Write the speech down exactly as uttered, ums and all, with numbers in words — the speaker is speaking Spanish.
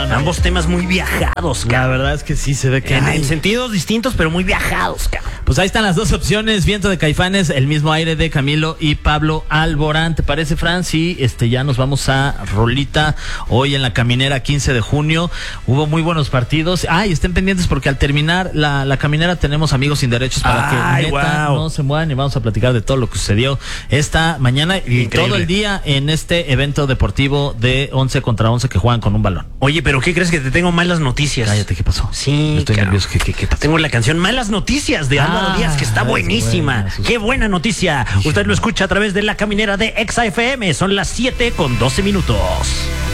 hombre. Ambos temas muy viajados, La cabrón. verdad es que sí se ve que En, hay. en sentidos distintos, pero muy viajados, cabrón. Pues ahí están las dos opciones, Viento de Caifanes, El mismo aire de Camilo y Pablo Alborán. ¿Te parece, Fran? Sí, este, ya nos vamos a rolita hoy en la Caminera quince de junio. Hubo muy buenos partidos. Ay, estén pendientes porque al terminar la, la Caminera tenemos Amigos Sin Derechos para Ay, que neta wow. no se muevan y vamos a platicar de todo lo que sucedió esta mañana y Increíble. todo el día en este evento deportivo de once contra once que juegan con un balón. Oye, pero ¿qué crees? Que te tengo malas noticias. Cállate, ¿qué pasó? Sí, Estoy cabrón. nervioso. ¿Qué, qué, qué pasó? Tengo la canción Malas Noticias de Álvaro Ah, Díaz, que está es buenísima. buena, sus- Qué buena noticia. Usted lo escucha a través de la Caminera de Exa F M. Son las siete con doce minutos.